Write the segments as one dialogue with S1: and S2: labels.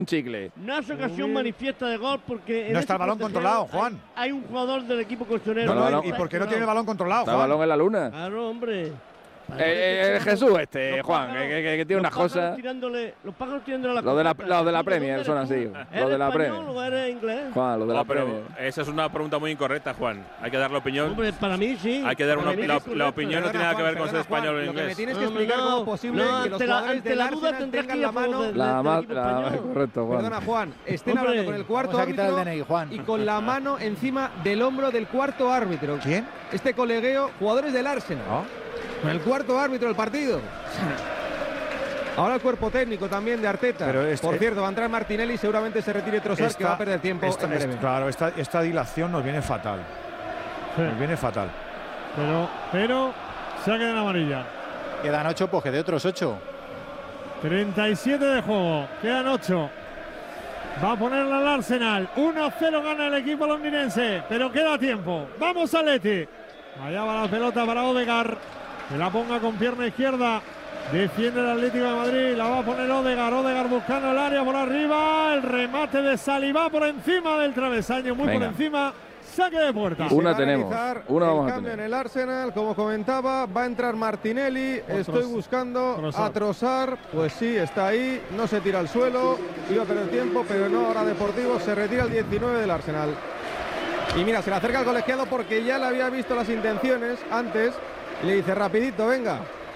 S1: Un chicle.
S2: No es ocasión manifiesta de gol porque…
S3: No está el balón controlado, Juan.
S2: Hay un jugador del equipo colchonero.
S3: No, ¿y por qué no tiene el balón controlado,
S1: Está el
S3: Juan?
S1: balón en la luna.
S2: Claro, hombre.
S1: Jesús Juan, que tiene unas cosas…
S2: Los pájaros tirándole a la
S1: Los de la Premier son así. Los de la Premier.
S2: ¿O eres inglés?
S1: Juan, los de la Premier.
S4: Esa es una pregunta muy incorrecta, Juan. Hay que dar la opinión.
S2: Hombre, para mí sí.
S4: Hay que dar la opinión, no tiene nada que ver con ser español o inglés.
S5: Lo que me tienes que explicar cómo es posible que los jugadores del Arsenal tengan la mano…
S1: Correcto, Juan.
S5: Perdona, Juan. Estén hablando con el cuarto árbitro y con la mano encima del hombro del cuarto árbitro.
S3: ¿Quién?
S5: Este colegueo, jugadores del Arsenal. Con el cuarto árbitro del partido. Ahora el cuerpo técnico también de Arteta.
S3: Pero
S5: por cierto, va a entrar Martinelli y seguramente se retire Trossard, que va a perder tiempo en breve.
S3: Claro, esta dilación nos viene fatal. Sí. Nos viene fatal.
S6: Pero saque de la amarilla.
S7: Quedan 8, pues que de otros 8.
S6: 37 de juego. Quedan 8. Va a ponerla al Arsenal. 1-0 gana el equipo londinense. Pero queda tiempo. Vamos a Leti. Allá va la pelota para Odegaard. Que la ponga con pierna izquierda. Defiende el Atlético de Madrid. La va a poner Odegaard. Odegaard buscando el área por arriba. El remate de Saliba por encima del travesaño. Muy por encima. Saque de puerta.
S1: Una tenemos. Una vamos a
S5: cambio
S1: tener.
S5: en el Arsenal, como comentaba, va a entrar Martinelli. Estoy buscando a Trossard. Pues sí, está ahí. No se tira al suelo. Iba a perder tiempo, pero no. Ahora Deportivo se retira el 19 del Arsenal. Y mira, se le acerca al colegiado porque ya le había visto las intenciones antes. Y le dice, rapidito, venga.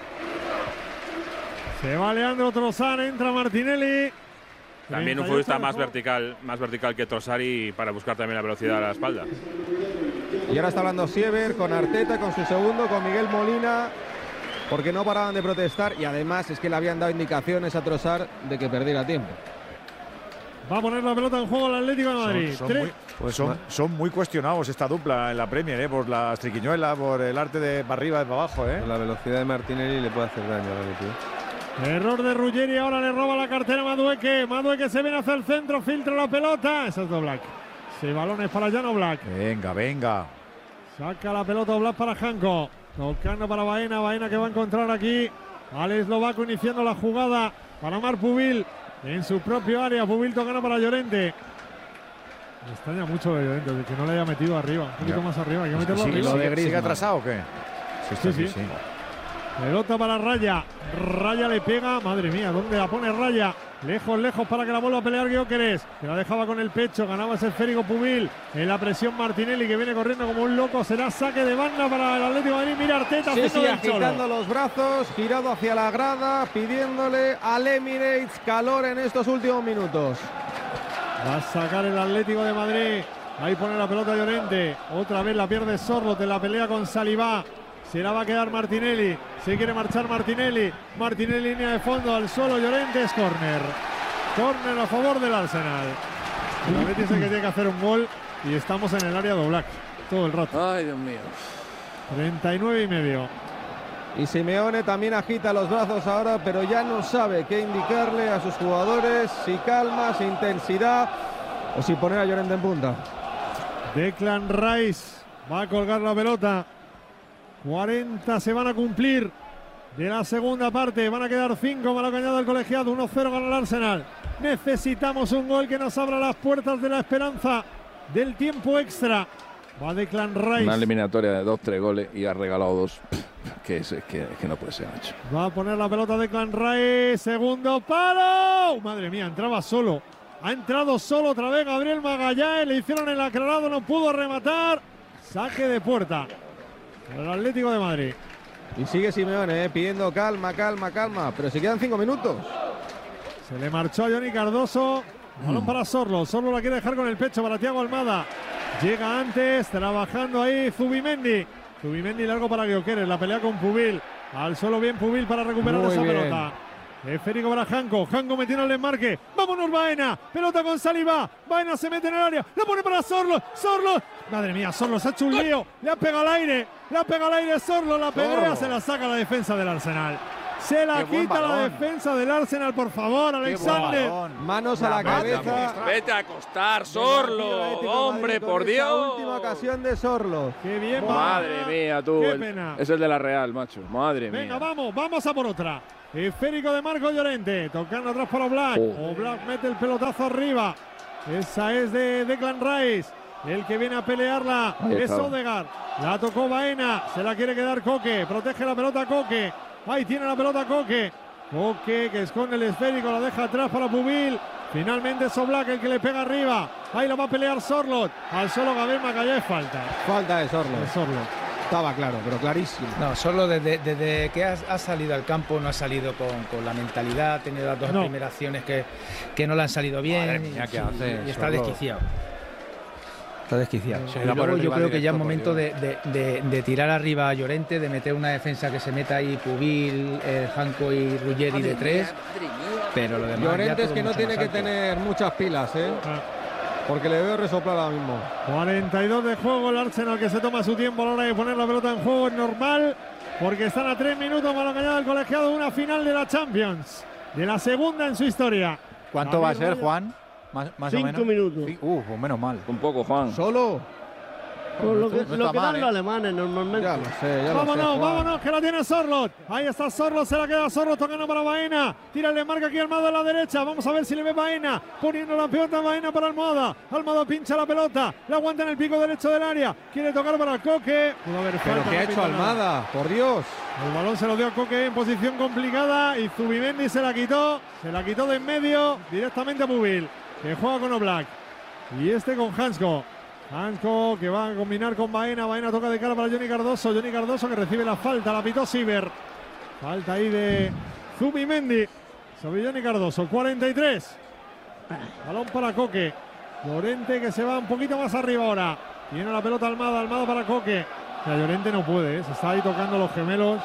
S6: Se va Leandro Trossard, entra Martinelli.
S4: También un futbolista más vertical que Trossard y para buscar también la velocidad a la espalda.
S5: Y ahora está hablando Siever con Arteta, con su segundo, con Miguel Molina, porque no paraban de protestar y además es que le habían dado indicaciones a Trossard de que perdiera tiempo.
S6: Va a poner la pelota en juego el Atlético de Madrid.
S3: Son muy cuestionados esta dupla en la Premier, por las triquiñuelas, por el arte de para arriba y para abajo.
S8: La velocidad de Martinelli le puede hacer daño a la Leti.
S6: Error de Ruggeri, ahora le roba la cartera a Madueque. Madueque se viene hacia el centro, filtra la pelota. Eso es Black. 6 balones para Jan Oblak.
S3: Venga.
S6: Saca la pelota Oblak para Janko. Tocando para Baena. Baena que va a encontrar aquí al eslovaco iniciando la jugada para Marc Pubil en su propio área. Pubil tocando para Llorente. Me extraña mucho de Llorente, de que no le haya metido arriba. Un poquito más arriba. Hay que meterlo arriba.
S3: ¿Sigue atrasado o qué?
S6: Sí. Pelota para Raya. Raya le pega. Madre mía, ¿dónde la pone Raya? Lejos para que la vuelva a pelear Gyökeres. Que la dejaba con el pecho. Ganaba ese esférico Pubil. En la presión Martinelli que viene corriendo como un loco. Será saque de banda para el Atlético de Madrid. Mira Arteta
S5: agitando los brazos. Girado hacia la grada. Pidiéndole al Emirates calor en estos últimos minutos.
S6: Va a sacar el Atlético de Madrid. Ahí pone la pelota Llorente. Otra vez la pierde Sorloth en la pelea con Saliba. Se la va a quedar Martinelli. Se quiere marchar Martinelli. Martinelli línea de fondo al suelo. Llorente es córner. Córner a favor del Arsenal. El Betis es el que tiene que hacer un gol. Y estamos en el área de Oblak todo el rato.
S1: Ay, Dios mío.
S6: 39,5.
S5: Y Simeone también agita los brazos ahora, pero ya no sabe qué indicarle a sus jugadores. Si calma, si intensidad o si poner a Llorente en punta.
S6: Declan Rice va a colgar la pelota. 40 se van a cumplir de la segunda parte. Van a quedar 5 para lo que añade el colegiado. 1-0 gana el Arsenal. Necesitamos un gol que nos abra las puertas de la esperanza del tiempo extra. Va Declan Rice.
S1: Una eliminatoria de 2-3 goles y ha regalado 2. Que no puede ser, macho.
S6: Va a poner la pelota Declan Rice. Segundo palo. Madre mía, entraba solo. Ha entrado solo otra vez Gabriel Magallanes. Le hicieron el aclarado, no pudo rematar. Saque de puerta el Atlético de Madrid.
S5: Y sigue Simeone pidiendo calma. Pero si quedan 5 minutos.
S6: Se le marchó a Johnny Cardoso. Balón para Sorloth. Sorloth la quiere dejar con el pecho para Thiago Almada. Llega antes, trabajando ahí Zubimendi. Zubimendi largo para Gyökeres. La pelea con Pubil. Al suelo bien Pubil para recuperar esa pelota. Esférico para Janko. Janko metiendo el desmarque. Vámonos Baena. Pelota con Saliba. Baena se mete en el área. La pone para Sorloth. Sorloth. Madre mía, Sorloth se ha hecho un lío. Le ha pegado al aire. Sorloth la pedrea. Se la saca la defensa del Arsenal. Se la quita la defensa del Arsenal, por favor, Alexander.
S5: Manos a la cabeza.
S1: Vete a acostar, Sorlo. Hombre, por Dios.
S5: Última ocasión de Sorlo.
S6: Qué bien va.
S1: Madre mía, tú.
S6: Qué pena.
S1: Es el de la Real, macho. Madre mía.
S6: Venga, vamos a por otra. Esférico de Marco Llorente, tocando atrás para Oblak. Oblak mete el pelotazo arriba. Esa es de Declan Rice. El que viene a pelearla es Odegaard. La tocó Baena, se la quiere quedar Koke. Protege la pelota Koke. Ahí tiene la pelota Koke. Koke que esconde el esférico, la deja atrás para Pubil. Finalmente es Oblak el que le pega arriba. Ahí lo va a pelear Sorloth. Al solo Gabriel Magalhães falta.
S5: Falta de Sorloth. Estaba claro, pero clarísimo.
S9: No, solo desde que ha salido al campo no ha salido con la mentalidad, ha tenido las dos primeras acciones que no le han salido bien.
S3: Madre mía, ¿qué hace?
S9: Y está desquiciado. Está desquiciado.
S3: Sí,
S9: y luego yo creo que ya es momento de tirar arriba a Llorente, de meter una defensa que se meta ahí Pubil, Janko y Ruggeri de 3. Pero lo demás.
S5: Llorente es que no tiene que tener muchas pilas, porque le veo resoplar ahora mismo.
S6: 42 de juego, el Arsenal que se toma su tiempo a la hora de poner la pelota en juego, es normal, porque están a 3 minutos para ganar del colegiado una final de la Champions, de la segunda en su historia.
S7: ¿Cuánto va a ser, Juan? Más o menos.
S2: 5 minutos.
S7: Sí, pues menos mal.
S1: Un poco, Juan.
S5: Solo.
S2: Con lo que dan los
S5: mal,
S2: alemanes normalmente.
S5: Ya lo sé,
S6: Vámonos, que la tiene Sorloth. Ahí está Sorloth, se la queda Sorloth tocando para Baena. Tira el desmarque aquí Almada a la derecha. Vamos a ver si le ve Baena. Poniendo la pelota Baena para Almada. Almada pincha la pelota. La aguanta en el pico derecho del área. Quiere tocar para Koke. Pudo haber
S5: ¿Pero
S6: falta,
S5: qué ha
S6: no
S5: hecho
S6: pita nada.
S5: Almada? Por Dios.
S6: El balón se lo dio a Koke en posición complicada. Y Zubimendi se la quitó. Se la quitó de en medio directamente a Pubil, que juega con Oblak. Y este con Hansko. Hansko que va a combinar con Baena. Baena toca de cara para Johnny Cardoso. Johnny Cardoso que recibe la falta. La pitó Siver. Falta ahí de Zubimendi sobre Johnny Cardoso. 43. Balón para Koke. Llorente que se va un poquito más arriba ahora. Tiene la pelota Almada. Almada para Koke. O sea, Llorente no puede. Se está ahí tocando los gemelos.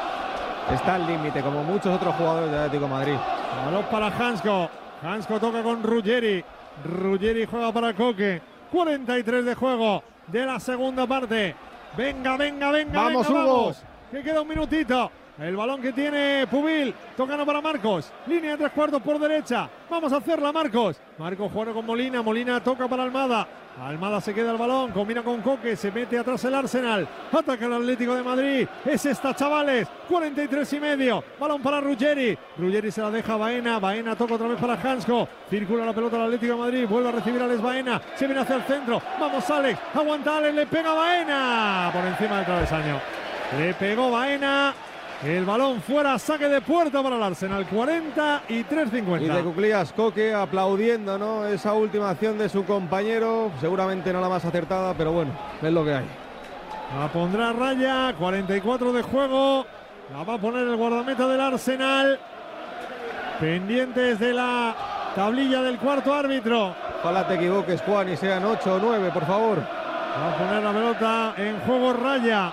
S5: Está al límite, como muchos otros jugadores de Atlético de Madrid.
S6: Balón para Hansko. Hansko toca con Ruggeri. Ruggeri juega para Koke. 43 de juego de la segunda parte. Venga.
S5: Vamos, Hugo.
S6: Que queda un minutito. El balón que tiene Pubil. Tocando para Marcos. Línea de 3/4 por derecha. Vamos a hacerla, Marcos. Marcos juega con Molina. Molina toca para Almada. Almada se queda el balón. Combina con Koke. Se mete atrás el Arsenal. Ataca el Atlético de Madrid. Es esta, chavales. 43,5. Balón para Ruggeri. Ruggeri se la deja a Baena. Baena toca otra vez para Hansko. Circula la pelota al Atlético de Madrid. Vuelve a recibir a Alex Baena. Se viene hacia el centro. Vamos, Alex. Aguanta Alex. Le pega Baena. Por encima del travesaño. Le pegó Baena. El balón fuera, saque de puerta para el Arsenal, 43-50.
S5: Y de Cuclías Koke aplaudiendo, ¿no? Esa última acción de su compañero. Seguramente no la más acertada, pero bueno, es lo que hay.
S6: La pondrá raya, 44 de juego. La va a poner el guardameta del Arsenal. Pendientes de la tablilla del cuarto árbitro.
S5: Ojalá te equivoques, Juan, y sean 8 o 9, por favor.
S6: Va a poner la pelota en juego raya.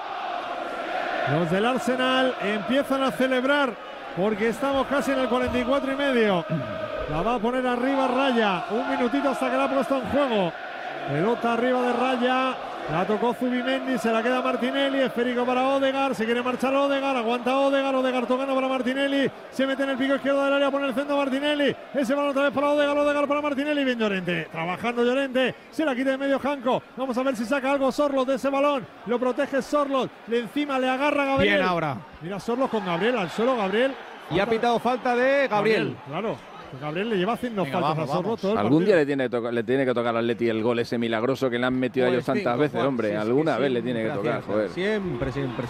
S6: Los del Arsenal empiezan a celebrar porque estamos casi en el 44,5. La va a poner arriba Raya. Un minutito hasta que la ha puesto en juego. Pelota arriba de Raya. La tocó Zubimendi, se la queda Martinelli. Esférico para Odegaard. Se quiere marchar Odegaard. Aguanta Odegaard. Odegaard tocando para Martinelli. Se mete en el pico izquierdo del área. Pone el centro Martinelli. Ese balón otra vez para Odegaard. Odegaard para Martinelli. Bien Llorente. Trabajando Llorente. Se la quita de medio Janko. Vamos a ver si saca algo Sorloth de ese balón. Lo protege Sorloth. Le encima le agarra Gabriel.
S5: Bien ahora.
S6: Mira Sorloth con Gabriel. Al suelo Gabriel.
S5: Y ha pitado falta de Gabriel.
S6: Claro. Gabriel le lleva haciendo faltas a Sorloth todo el
S1: Algún
S6: partido.
S1: día le tiene que tocar al Atleti el gol ese milagroso que le han metido a ellos
S5: Pues
S1: tantas
S5: cinco,
S1: veces,
S5: Juan.
S1: hombre.
S5: Sí,
S1: Alguna vez le
S5: siempre
S1: tiene que tocar,
S5: acierta.
S1: joder.
S5: Siempre.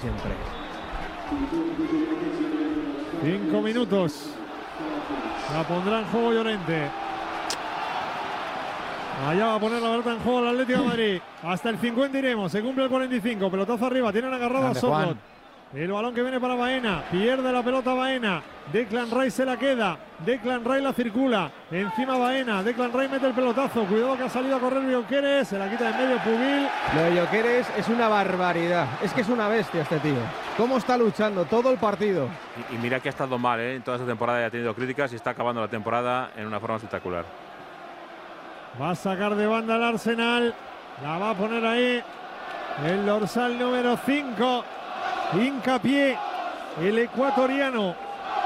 S6: 5 minutos. La pondrá en juego Llorente. Allá va a poner la pelota en juego el Atlético de Madrid. Hasta el 50 iremos. Se cumple el 45. Pelotazo arriba. Tienen agarrado a Sorloth. El balón que viene para Baena. Pierde la pelota Baena. Declan Rice se la queda. Declan Rice la circula. Encima Baena. Declan Rice mete el pelotazo. Cuidado que ha salido a correr Gyökeres. Se la quita en medio Pubil.
S5: Lo de Gyökeres es una barbaridad. Es que es una bestia este tío. Cómo está luchando todo el partido.
S4: Y mira que ha estado mal, ¿eh? En toda esta temporada ya ha tenido críticas y está acabando la temporada en una forma espectacular.
S6: Va a sacar de banda el Arsenal. La va a poner ahí el dorsal número 5. Hincapié, el ecuatoriano.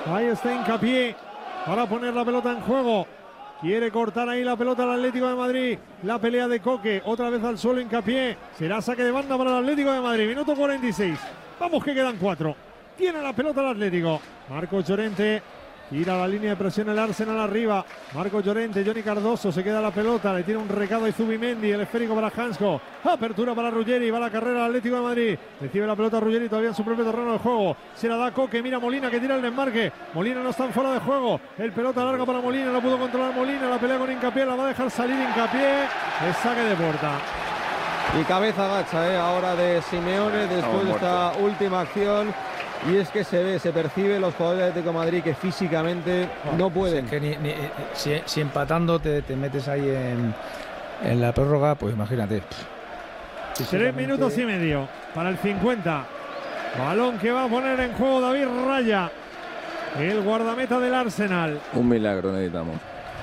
S6: Ahí está Hincapié para poner la pelota en juego. Quiere cortar ahí la pelota al Atlético de Madrid. La pelea de Coque. Otra vez al suelo Hincapié. Será saque de banda para el Atlético de Madrid. Minuto 46. Vamos que quedan 4. Tiene la pelota el Atlético. Marcos Llorente. Tira la línea de presión el Arsenal arriba. Marcos Llorente, Johnny Cardoso, se queda la pelota, le tiene un recado a Zubimendi, el esférico para Hansko. Apertura para Ruggeri, va la carrera al Atlético de Madrid. Recibe la pelota Ruggeri todavía en su propio terreno de juego. Se la da Coque, mira Molina que tira el desmarque. Molina no está en fuera de juego. El pelota larga para Molina, no pudo controlar Molina. La pelea con Hincapié, la va a dejar salir Hincapié. Es saque de puerta.
S5: Y cabeza gacha ahora de Simeone después de esta última acción. Y es que se ve, se percibe los jugadores de Atlético de Madrid que físicamente no pueden.
S9: Es que si empatando te metes ahí en la prórroga, pues imagínate.
S6: 3 minutos y medio para el 50. Balón que va a poner en juego David Raya, el guardameta del Arsenal.
S1: Un milagro necesitamos.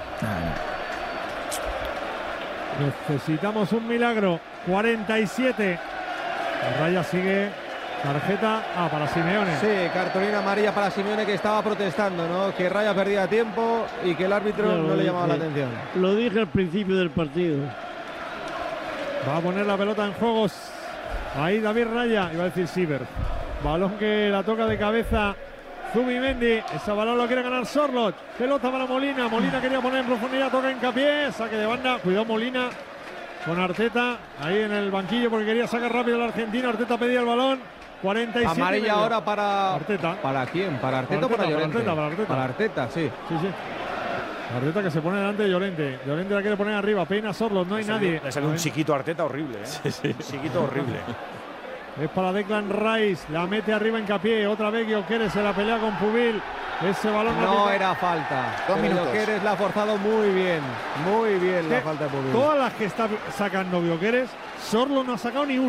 S6: Necesitamos un milagro. 47. Raya sigue. Tarjeta para Simeone.
S5: Sí, cartulina amarilla para Simeone, que estaba protestando, ¿no? Que Raya perdía tiempo y que el árbitro no le llamaba la atención.
S2: Lo dije al principio del partido.
S6: Va a poner la pelota en juegos. Ahí David Raya, iba a decir Siever. Balón que la toca de cabeza Zubimendi. Ese balón lo quiere ganar Sorloth. Pelota para Molina. Molina quería poner en profundidad, toca Hincapié. Saque de banda. Cuidado Molina con Arteta ahí en el banquillo porque quería sacar rápido el argentino. Arteta pedía el balón. 47
S5: amarilla ahora para
S6: Arteta.
S5: ¿Para quién? ¿Para Arteta o para Llorente?
S6: Para
S5: Arteta, sí.
S6: Arteta que se pone delante de Llorente. Llorente la quiere poner arriba. Peina Sorloth, no hay nadie.
S3: Le sale un chiquito Arteta horrible, Un chiquito horrible.
S6: Es para Declan Rice. La mete arriba Hincapié. Otra vez Gyökeres se la pelea con Pubil. Ese balón
S5: no era falta. Gyökeres la ha forzado muy bien. Muy bien la falta de Pubil.
S6: Todas las que está sacando Gyökeres, Sorloth no ha sacado ni una.